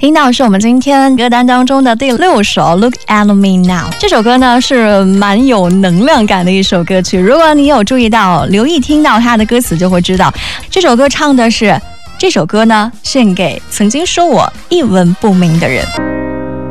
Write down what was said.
听到是我们今天歌单当中的第6首 Look at Me Now。 这首歌呢是蛮有能量感的一首歌曲，如果你有注意到留意听到它的歌词，就会知道这首歌唱的是这首歌呢献给曾经说我一文不名的人。